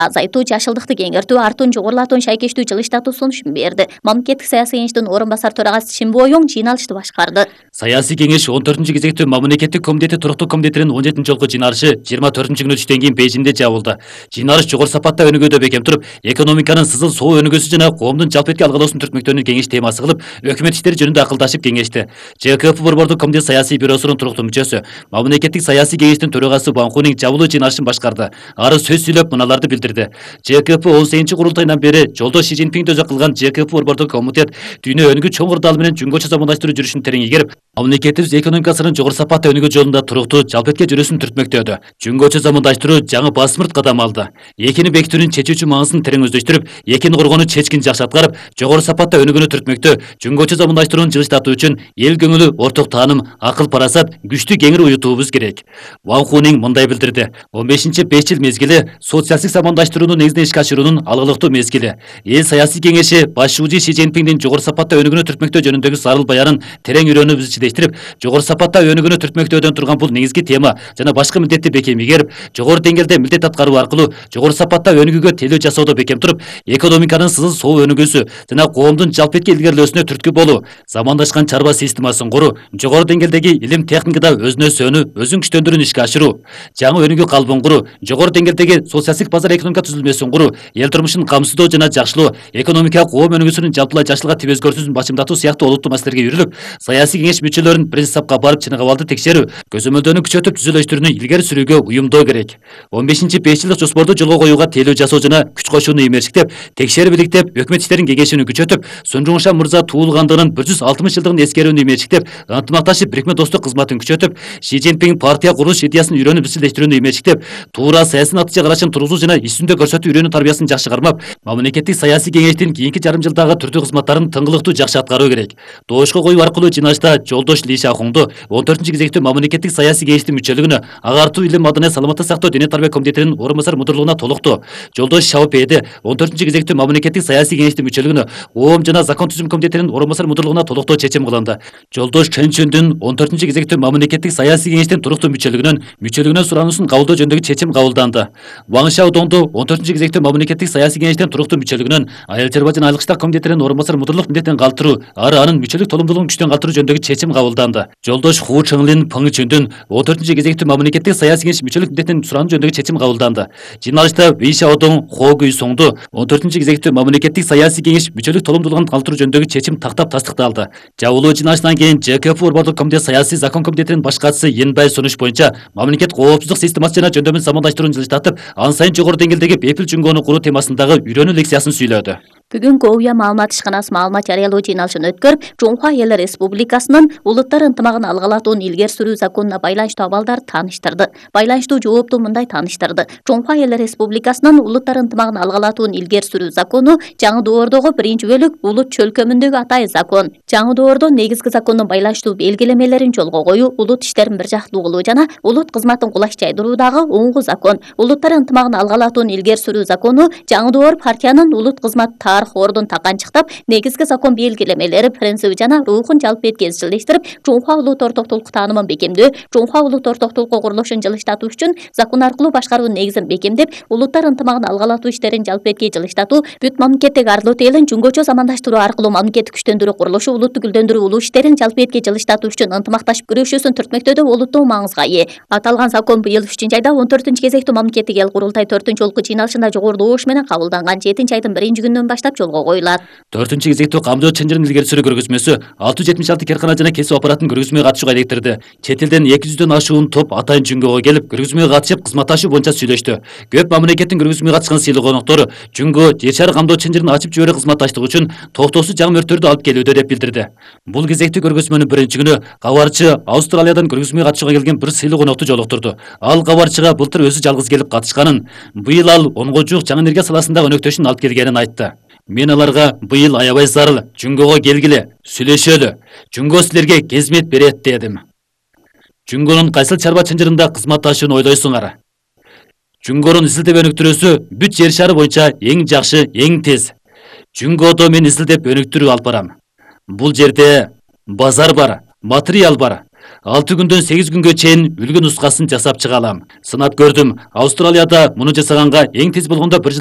азайтуу, жашылдыкты кеңейтүү, артуун жогорулатууну шайкештүү жылыштатуу сунушун берди. Мамлекеттик саясий кеңештин орун басар төрагасы Шимбоюң жыйналышты башкарды. Саясий кеңеш 14 кезектүү мамлекеттик комитети туруктуу комитетинин 17 жолку жыйналышы 24 күнү түштөн кийин Бейжиңде жабылды. Жыйналыш жогору сапатта өнүгүүдө бекем туруп, экономиканын сызыл соо өнүгүүсү жана коомдун жалпы этки алгылоосун түртмөктөөнү кеңеш темасы кылып, өкмөт иштери жөнүндө акылдашып кеңешти. ЖКП борбордук комитет саясий бюросунун туруктуу мүчөсү, мамлекеттик саясий кеңештин төрагасы Ван Хуning жабылуу жыйналышын башкарды. Ары сөз сүйлөп мыналарды билдирди. ЖКП 18-курултайынан бери жолдош Си Цзиньпин өзү кылган ЖКП борбордук комитет дүйнө өнүгүү чоң ырдалы менен жөнгөчө замандаштыруу жүрүшүн терең игерип, мамлекетибиз экономикасынын жогору сапатта өнүгүү жолунда туруктуу жалпы этке жүрүшүн түртмөктөдү. Жөнгөчө замандаштыруу жаңы басмырт кадам алды. Экини бекитүүнүн чечүүчү маңызын терең өздөштүрүп, экини коргонуу чечкин жакшы аткарып, жогору сапатта өнүгүүнү түртмөктө, жөнгөчө замандаштырууну жылыштатуу үчүн эл көңүлү, орток тааным, акыл парасат, күчтүү кеңири уютуубуз керек. Ван Хуning мындай билдирди. 15-5 жыл мезгили социалдык замандаштырууну негизинен ишке ашыруунун алгылыктуу мезгили. Эл саясий кеңеши башчыбыжы Си Цзиньпиндин жогору сапатта өнүгүүнү түртмөктөө жөнүндөгү зарыл баянын терең үйрөнүп изчилештирип, жогору сапатта өнүгүүнү түртмөктөөдөн турган бул негизги тема жана башка милдетти бекем игерип, жогору деңгээлде милдет аткаруу аркылуу жогору сапатта өнүгүүгө телөө жасоодо бекем туруп, экономиканын сызыл соо өнүгүүсү жана коомдун жалпы этки илгерилөөсүнө түрткү болуу, замандашкан чарба системасын куруу, жогору деңгээлдеги илим техникада өзүнө өсүүнү, өзүн күчтөндүрүүнү ишке ашыруу, жаңы өнүгүү калыбын куруу, жогору деңгээлдеги социалдык базар экономика түзүлмөсүн куруу, эл турмушун камсыздоо жана жакшылоо, экономика коом өнүгүүсүнүн жалпылай жакшылыкка тип өзгөртүүсүн башымдатуу сыяктуу олуттуу маселелерге үйрүлүп, саясий кеңеш мүчөлөрүн биринчи сапка барып чыныгып алды текшерүү, көзөмөлдөөнү күчөтүп түзүлүштүрүүнү илгери сүрүүгө уюмдоо керек. 15-5 жылдык жоспорду жолго коюуга тейлөө жасоо жана күч кошууну эмерчиктеп, текшерип иликтеп, өкмөт иштерин кеңешүүнү күчөтүп, Сунжуңша мырза туулгандыгынын 160 жылдыгын эскерүүнү эмерчиктеп, ынтымакташып бирикме достук кызматын күчөтүп, Си Цзиньпин партия курулуш идеясын үйрөнүп изчилештирүүнү эмерчиктеп, туура саясий натыйжа карашын тургузуу жана иш жүзүндө көрсөтүү үйрөнүү тарбиясын жакшы кармап, мамлекеттик саясий кеңештин кийинки жарым жылдагы түрдүү кызматтарын тыңгылыктуу жакшы аткаруу керек. Доошко коюу аркылуу жыйналышта жолдош Ли Шахуңду 14 кезектүү мамлекеттик саясий кеңештин мүчөлүгүнө, агартуу, илим, маданият, саламаттык сактоо, дене тарбия комитетинин орун басар мудурлугуна толукту. Жолдош Шаопейди 14 кезектүү мамлекеттик саясий кеңештин мүчөлүгүнө, коом жана закон түзүм комитетинин орун басар мудурлугуна толуктоо чечим кылынды. Жолдош Чөнчүндүн 14 кезектүү мамлекеттик саясий кеңештин туруктуу мүчөлүгүнөн сурануусун кабылдоо жөнүндөгү чечим кабылданды. Ван Шаодоңду 14 кезектүү мамлекеттик саясий кеңештин туруктуу мүчөлүгүнөн, айыл чарба жана айыл кыштак комитетинин орун басар мудурлук милдетин калтыруу, ары анын мүчөлүк толумдуулугун күчтөн калтыруу жөнүндөгү чечим кабылданды. Жолдош Ху Чыңлин Пыңчүндүн 14 кезектүү мамлекеттик саясий кеңеш мүчөлүк милдетин сурануу жөнүндөгү чечим кабылданды. Жыйналышта Ви Шаодоң Хо Гүйсоңду 14 кезектүү мамлекеттик саясий кеңеш мүчөлүк толумдуулугун калтыруу жөнүндөгү чечим тактап тастыкталды. Жабылуу жыйналыштан кийин ЖКП борбордук комитет саясий закон комитетинин баш катчысы Енбай сунуш боюнча мамлекет коопсуздук системасы жана жөндөмүн замандаштырууну жылыштатып, ан сайын жогору деңгээлдеги бепил жөнгөнү куруу темасындагы үйрөнүү лекциясын сүйлөдү. Бүгүн ОУЯ маалымат ишканасы маалымат жарыялоо жыйналышын өткөрүп, Жоңхуа Элдер Республикасынын улуттар ынтымагын алгалатуунун илгери сүрүү законуна байланыштуу абалдарды тааныштырды. Байланыштуу жоопту мындай тааныштырды. Жоңхуа Элдер Республикасынын улуттар ынтымагын алгалатуунун илгери сүрүү закону жаңы доордогу биринчи бөлүк улут чөлкөмүндөгү атай закон. Жаңы доордо негизги закондун байланыштуу белгилемелерин жолго коюу, улут иштерин бир жактуу кылуу жана улут кызматын кулаш жайдыруудагы оңгу закон. Улуттар ынтымагын алгалатуунун илгери сүрүү закону жаңы доор партиянын улут кызмат ордун таканчыктап, негизги закон белгилемелери, принциби жана рухун жалпы этке изчилештирип, Жоңхуа улут ортоктулук таанымын бекемдөө, Жоңхуа улут ортоктулукка курулушун жылыштатуу үчүн закон аркылуу башкаруунун негизин бекемдеп, улуттар ынтымагын алгалатуу иштерин жалпы этке жылыштатуу, бүт мамлекеттик арлуу элин жөнгөчө замандаштыруу аркылуу мамлекеттик күчтөндүрүү курулушу, улутту гүлдөндүрүү улуу иштерин жалпы этке жылыштатуу үчүн ынтымакташып күрөшүүсүн түртмөктөөдө олуттуу маңызга ээ. Аталган закон быйыл 3 айда 14 кезектүү мамлекеттик эл курултай 4 жолку жыйналышында жогору добуш менен кабылданган 7 айдын 1 күнүнөн баштап жолго коюлат. 4 кезектүү камдоо чынжырын илгери сүрүү көргөзмөсү 676 керкана жана кесип аппаратын көргөзмөгө катышууга илектирди. Чет элден 200дөн ашуун топ атайын Жүнгөгө келип, көргөзмөгө катышып кызматташуу боюнча сүйлөштү. Көп мамлекеттин көргөзмөгө катышкан сыйлуу коноктор Жүнгө жер шары камдоо чынжырын ачып жиберүү кызматташтыгы үчүн токтоосуз жаңы өрттөрдү алып келүүдө деп билдирди. Бул кезектүү көргөзмөнүн биринчи күнү кабарчы Австралиядан көргөзмөгө катышууга келген бир сыйлуу конокту жолуктурду. Ал кабарчыга былтыр өзү жалгыз келип катышканын, быйыл ал 10го жук жаңы энергия саласындагы өнөктөшүн алып келгенин айтты. Мен аларга быйыл аябай зарыл, Жүнгөгө келгиле, сүйлөшөлү, Жүнгө силерге кезмет берет дедим. Жүнгөнүн кайсыл чарба чынжырында кызматташууну ойлойсуңар? Жүнгөнүн изилдеп өнүктүрүүсү бүт жер шары боюнча эң жакшы, эң тез. Жүнгөдө мен изилдеп өнүктүрүү алып барам. Бул жерде базар бар, материал бар. 6 күндөн 8 күнгө чейин үлгү нускасын жасап чыга алам. Сынап көрдүм. Австралияда муну жасаганга эң тез болгондо 1